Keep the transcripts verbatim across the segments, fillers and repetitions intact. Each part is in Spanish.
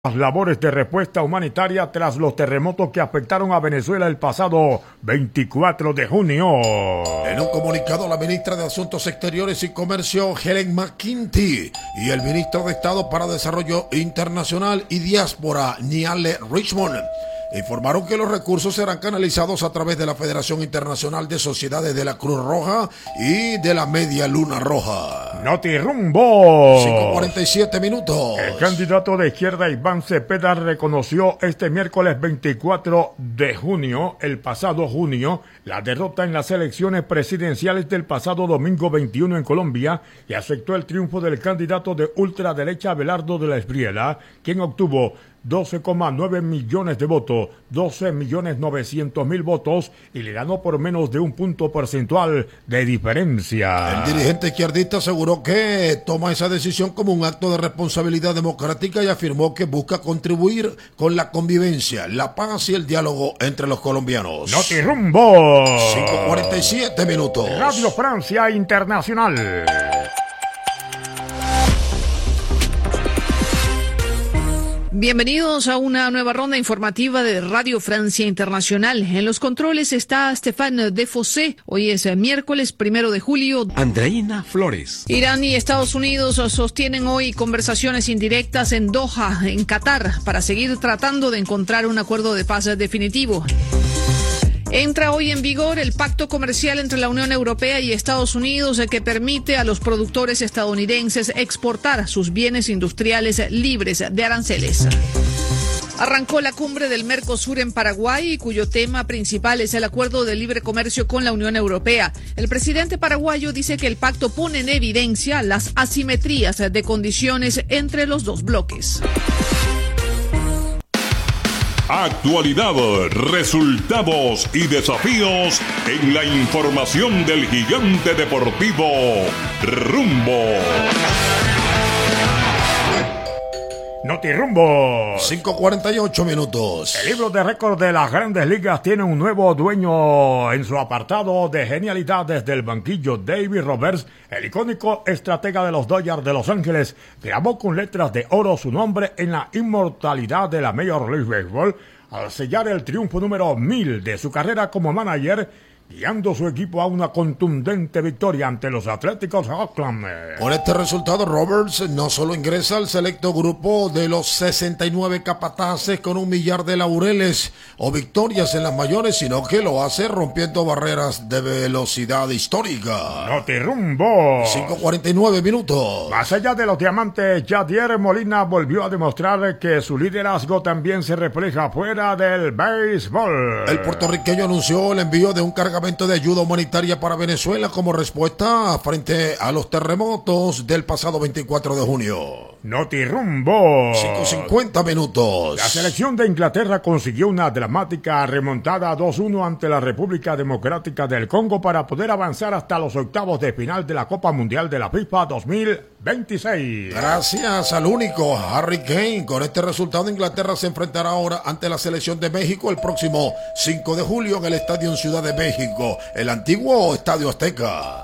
Las labores de respuesta humanitaria tras los terremotos que afectaron a Venezuela el pasado veinticuatro de junio. En un comunicado, la ministra de Asuntos Exteriores y Comercio, Helen McEntee, y el ministro de Estado para Desarrollo Internacional y Diáspora, Niall Richmond, informaron que los recursos serán canalizados a través de la Federación Internacional de Sociedades de la Cruz Roja y de la Media Luna Roja. Notirumbo. cinco cuarenta y siete minutos. El candidato de izquierda Iván Cepeda reconoció este miércoles veinticuatro de junio, el pasado junio, la derrota en las elecciones presidenciales del pasado domingo veintiuno en Colombia y aceptó el triunfo del candidato de ultraderecha Abelardo de la Espriella, quien obtuvo doce coma nueve millones de votos, doce millones novecientos mil votos, y le ganó por menos de un punto porcentual de diferencia. El dirigente izquierdista aseguró que toma esa decisión como un acto de responsabilidad democrática y afirmó que busca contribuir con la convivencia, la paz y el diálogo entre los colombianos. Notirumbo. cinco cuarenta y siete minutos. Radio Francia Internacional. Bienvenidos a una nueva ronda informativa de Radio Francia Internacional. En los controles está Stéphane Defossé. Hoy es miércoles primero de julio. Andreina Flores. Irán y Estados Unidos sostienen hoy conversaciones indirectas en Doha, en Qatar, para seguir tratando de encontrar un acuerdo de paz definitivo. Entra hoy en vigor el pacto comercial entre la Unión Europea y Estados Unidos que permite a los productores estadounidenses exportar sus bienes industriales libres de aranceles. Arrancó la cumbre del Mercosur en Paraguay, cuyo tema principal es el acuerdo de libre comercio con la Unión Europea. El presidente paraguayo dice que el pacto pone en evidencia las asimetrías de condiciones entre los dos bloques. Actualidad, resultados y desafíos en la información del gigante deportivo Rumbo. Notirumbo. cinco cuarenta y ocho minutos. El libro de récord de las Grandes Ligas tiene un nuevo dueño en su apartado de genialidad desde el banquillo. David Roberts, el icónico estratega de los Dodgers de Los Ángeles, grabó con letras de oro su nombre en la inmortalidad de la Major League Baseball al sellar el triunfo número mil de su carrera como manager, guiando su equipo a una contundente victoria ante los Atléticos de Oakland. Con este resultado, Roberts no solo ingresa al selecto grupo de los sesenta y nueve capataces con un millar de laureles o victorias en las mayores, sino que lo hace rompiendo barreras de velocidad histórica. Notirumbo. cinco cuarenta y nueve minutos. Más allá de los diamantes, Yadier Molina volvió a demostrar que su liderazgo también se refleja fuera del béisbol. El puertorriqueño anunció el envío de un cargamento de ayuda humanitaria para Venezuela como respuesta frente a los terremotos del pasado veinticuatro de junio. Notirumbo. cinco cincuenta minutos. La selección de Inglaterra consiguió una dramática remontada dos uno ante la República Democrática del Congo para poder avanzar hasta los octavos de final de la Copa Mundial de la FIFA dos mil veintiséis. Gracias al único Harry Kane. Con este resultado, Inglaterra se enfrentará ahora ante la selección de México el próximo cinco de julio en el Estadio Ciudad de México, el antiguo Estadio Azteca.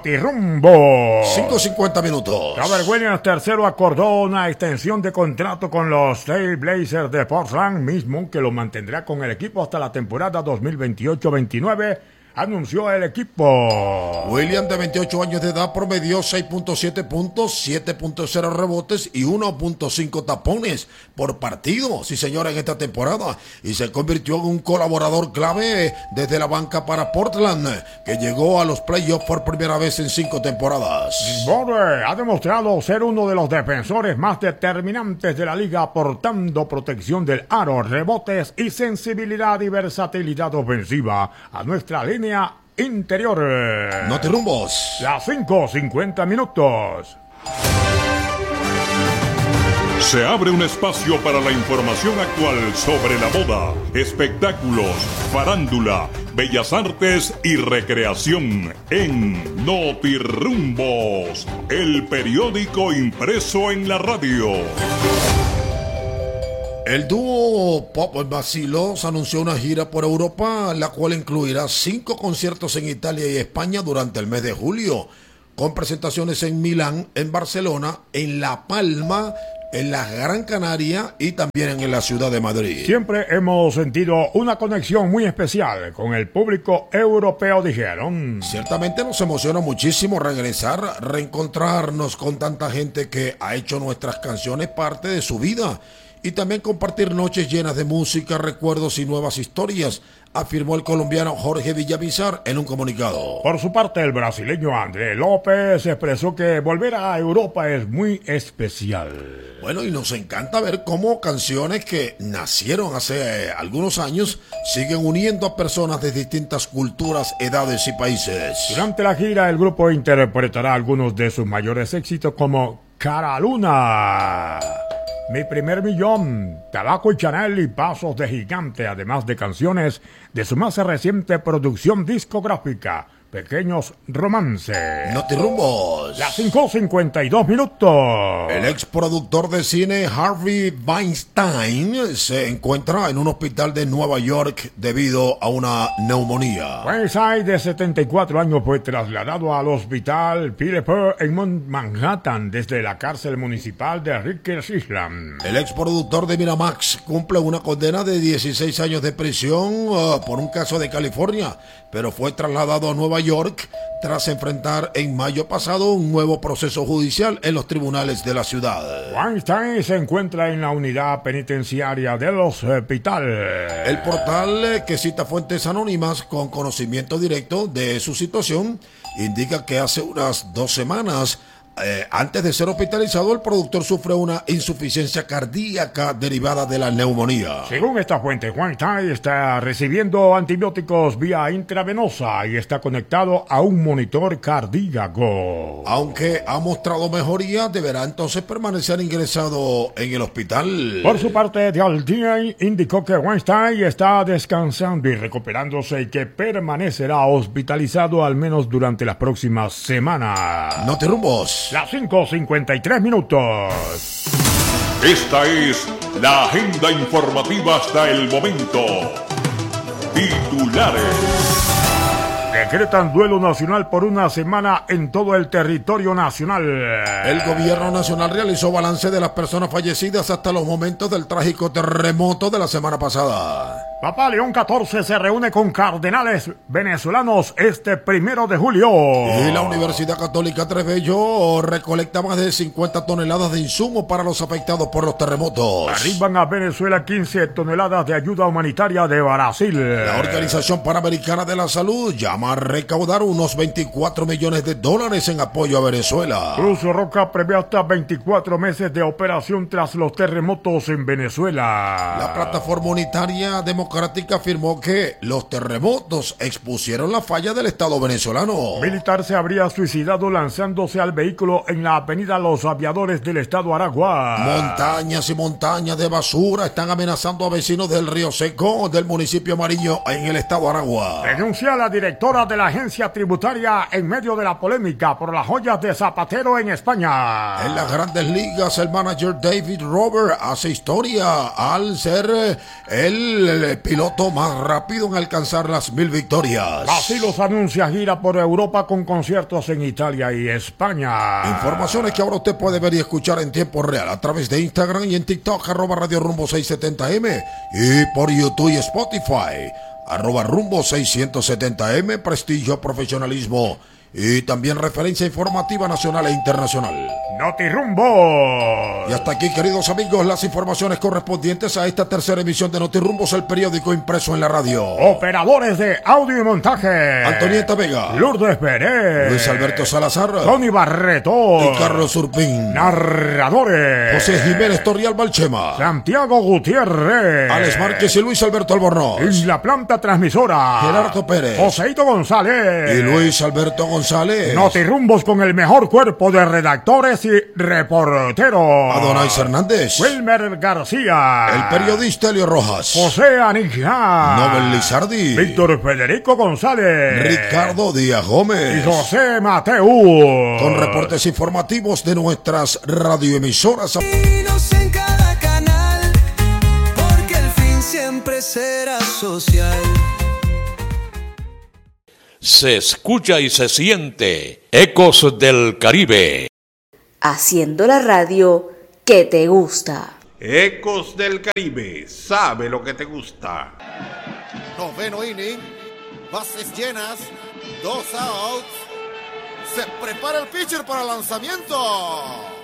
Notirumbo. cinco cincuenta minutos. Robert Williams tercero acordó una extensión de contrato con los Trail Blazers de Portland, mismo que lo mantendrá con el equipo hasta la temporada dos mil veintiocho veintinueve, anunció el equipo. Williams, de veintiocho años de edad, promedió seis punto siete puntos, siete punto cero rebotes y uno punto cinco tapones por partido, sí señora, en esta temporada, y se convirtió en un colaborador clave desde la banca para Portland, que llegó a los playoffs por primera vez en cinco temporadas. Butler ha demostrado ser uno de los defensores más determinantes de la liga, aportando protección del aro, rebotes y sensibilidad y versatilidad ofensiva a nuestra línea interior. Notirumbos. Las cinco cincuenta minutos. Se abre un espacio para la información actual sobre la moda, espectáculos, farándula, bellas artes y recreación en Notirumbos, el periódico impreso en la radio. El dúo Pop Vacilos anunció una gira por Europa, la cual incluirá cinco conciertos en Italia y España durante el mes de julio, con presentaciones en Milán, en Barcelona, en La Palma, en la Gran Canaria y también en la ciudad de Madrid. Siempre hemos sentido una conexión muy especial con el público europeo, dijeron. Ciertamente nos emociona muchísimo regresar, reencontrarnos con tanta gente que ha hecho nuestras canciones parte de su vida y también compartir noches llenas de música, recuerdos y nuevas historias, afirmó el colombiano Jorge Villamizar en un comunicado. Por su parte, el brasileño André López expresó que volver a Europa es muy especial. Bueno, y nos encanta ver cómo canciones que nacieron hace algunos años siguen uniendo a personas de distintas culturas, edades y países. Durante la gira, el grupo interpretará algunos de sus mayores éxitos como Cara Luna, Mi primer millón, Tabaco y Chanel y Pasos de Gigante, además de canciones de su más reciente producción discográfica, Pequeños Romances. Notirumbos. Las cinco cincuenta y dos minutos. El ex productor de cine Harvey Weinstein se encuentra en un hospital de Nueva York debido a una neumonía. Weinstein, de setenta y cuatro años, fue trasladado al hospital Piper en Manhattan desde la cárcel municipal de Rikers Island. El ex productor de Miramax cumple una condena de dieciséis años de prisión uh, por un caso de California, pero fue trasladado a Nueva York tras enfrentar en mayo pasado un nuevo proceso judicial en los tribunales de la ciudad. Weinstein se encuentra en la unidad penitenciaria del hospital. El portal, que cita fuentes anónimas con conocimiento directo de su situación, indica que hace unas dos semanas Eh, antes de ser hospitalizado, el productor sufre una insuficiencia cardíaca derivada de la neumonía. Según esta fuente, Weinstein está recibiendo antibióticos vía intravenosa y está conectado a un monitor cardíaco. Aunque ha mostrado mejoría, deberá entonces permanecer ingresado en el hospital. Por su parte, The All Day indicó que Weinstein está descansando y recuperándose y que permanecerá hospitalizado al menos durante las próximas semanas. Notirumbos. Las cinco cincuenta y tres minutos. Esta es la agenda informativa hasta el momento. Titulares. Decretan duelo nacional por una semana en todo el territorio nacional. El gobierno nacional realizó balance de las personas fallecidas hasta los momentos del trágico terremoto de la semana pasada. Papa León catorce se reúne con cardenales venezolanos este primero de julio. Y la Universidad Católica Trebello recolecta más de cincuenta toneladas de insumos para los afectados por los terremotos. Arriban a Venezuela quince toneladas de ayuda humanitaria de Brasil. La Organización Panamericana de la Salud llama a recaudar unos veinticuatro millones de dólares en apoyo a Venezuela. Cruz Roca prevé hasta veinticuatro meses de operación tras los terremotos en Venezuela. La plataforma unitaria democrática afirmó que los terremotos expusieron la falla del Estado venezolano. Militar se habría suicidado lanzándose al vehículo en la avenida Los Aviadores del estado Aragua. Montañas y montañas de basura están amenazando a vecinos del Río Seco del municipio Mariño en el estado Aragua. Denuncia a la directora de la agencia tributaria en medio de la polémica por las joyas de Zapatero en España. En las grandes ligas, el manager David Roberts hace historia al ser el, el piloto más rápido en alcanzar las mil victorias. Basilos anuncia gira por Europa con conciertos en Italia y España. Informaciones que ahora usted puede ver y escuchar en tiempo real a través de Instagram y en TikTok, arroba Radio Rumbo seiscientos setenta eme, y por YouTube y Spotify, arroba Rumbo seiscientos setenta eme, prestigio, profesionalismo y también referencia informativa nacional e internacional. Notirrumbos. Y hasta aquí, queridos amigos, las informaciones correspondientes a esta tercera emisión de Notirrumbos, el periódico impreso en la radio. Operadores de audio y montaje: Antonieta Vega, Lourdes Pérez, Luis Alberto Salazar, Tony Barreto y Carlos Urpín. Narradores: José Jiménez Torrial Balchema, Santiago Gutiérrez, Alex Márquez y Luis Alberto Albornoz. En la planta transmisora: Gerardo Pérez, Joseito González y Luis Alberto González. Notirrumbos con el mejor cuerpo de redactores y reporteros: Adonais Hernández, Wilmer García, el periodista Elio Rojas, José Anija, Nobel Lizardi, Víctor Federico González, Ricardo Díaz Gómez y José Mateu, con reportes informativos de nuestras radioemisoras. En cada canal, porque el fin siempre será social. Se escucha y se siente Ecos del Caribe. Haciendo la radio que te gusta. Ecos del Caribe, sabe lo que te gusta. Noveno inning, bases llenas, dos outs. Se prepara el pitcher para el lanzamiento.